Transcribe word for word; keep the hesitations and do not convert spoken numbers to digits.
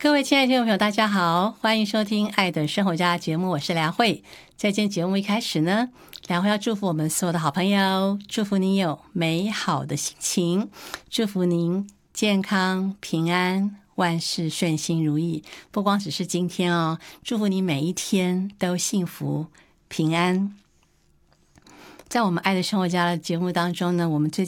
各位亲爱的听众朋友大家好，欢迎收听爱的生活家节目，我是梁慧。在今天节目一开始呢，梁慧要祝福我们所有的好朋友，祝福你有美好的心情，祝福您健康平安，万事顺心如意。不光只是今天哦，祝福你每一天都幸福平安。在我们爱的生活家的节目当中呢，我们最